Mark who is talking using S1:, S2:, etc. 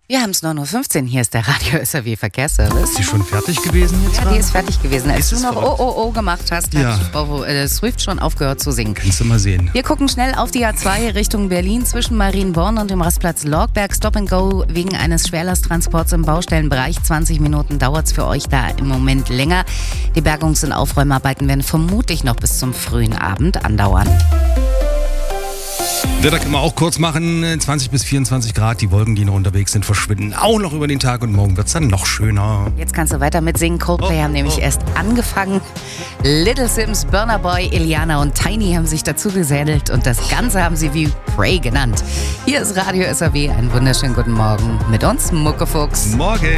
S1: Wir haben es 9:15 Uhr, hier ist der Radio SAW Verkehrsservice.
S2: Ist die schon fertig gewesen jetzt?
S1: Ja, die ist fertig gewesen. Als du noch
S2: verrückt.
S1: Oh gemacht hast,
S2: Ja.
S1: hat Frau Swift schon aufgehört zu singen.
S2: Kannst du mal sehen.
S1: Wir gucken schnell auf die A2 Richtung Berlin zwischen Marienborn und dem Rastplatz Lorgberg. Stop and Go wegen eines Schwerlasttransports im Baustellenbereich. 20 Minuten dauert es für euch da im Moment länger. Die Bergungs- und Aufräumarbeiten werden vermutlich noch bis zum frühen Abend andauern.
S2: Wetter können wir auch kurz machen. 20 bis 24 Grad. Die Wolken, die noch unterwegs sind, verschwinden auch noch über den Tag. Und morgen wird es dann noch schöner.
S1: Jetzt kannst du weiter mitsingen. Coldplay haben nämlich erst angefangen. Little Sims, Burna Boy, Iliana und Tiny haben sich dazu gesädelt. Und das Ganze haben sie wie Pray genannt. Hier ist Radio SAW. Einen wunderschönen guten Morgen mit uns, Muckefuchs.
S2: Morgen.